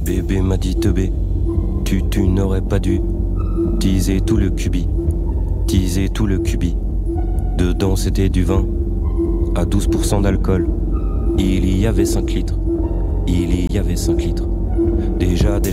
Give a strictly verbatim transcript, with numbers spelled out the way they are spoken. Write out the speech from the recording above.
Bébé m'a dit teubé, tu, tu n'aurais pas dû teaser tout le cubi, teaser tout le cubi. Dedans c'était du vin, à douze pour cent d'alcool. Il y avait cinq litres, il y avait cinq litres. Déjà, déjà